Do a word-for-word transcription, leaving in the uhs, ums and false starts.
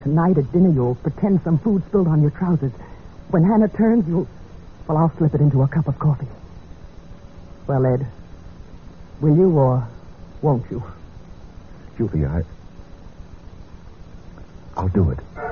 Tonight at dinner, you'll pretend some food spilled on your trousers. When Hannah turns, you'll... Well, I'll slip it into a cup of coffee. Well, Ed, will you or won't you? Julie, I... I'll do it.